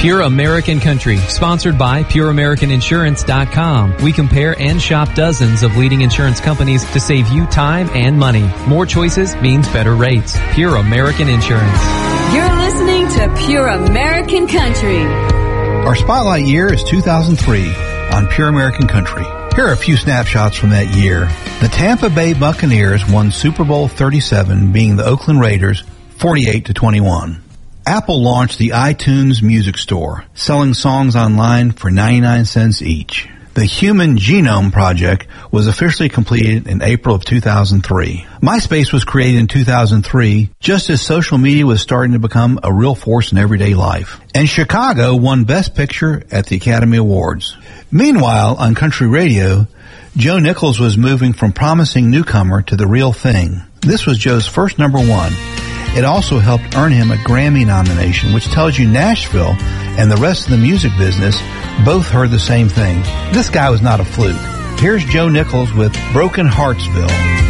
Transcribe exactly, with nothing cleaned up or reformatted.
Pure American Country, sponsored by Pure American Insurance dot com. We compare and shop dozens of leading insurance companies to save you time and money. More choices means better rates. Pure American Insurance. You're listening to Pure American Country. Our spotlight year is two thousand three on Pure American Country. Here are a few snapshots from that year. The Tampa Bay Buccaneers won Super Bowl thirty-seven, beating the Oakland Raiders forty-eight to twenty-one. Apple launched the iTunes Music Store, selling songs online for ninety-nine cents each. The Human Genome Project was officially completed in April of two thousand three. MySpace was created in two thousand three, just as social media was starting to become a real force in everyday life. And Chicago won Best Picture at the Academy Awards. Meanwhile, on country radio, Joe Nichols was moving from promising newcomer to the real thing. This was Joe's first number one. It also helped earn him a Grammy nomination, which tells you Nashville and the rest of the music business both heard the same thing. This guy was not a fluke. Here's Joe Nichols with Broken Heartsville.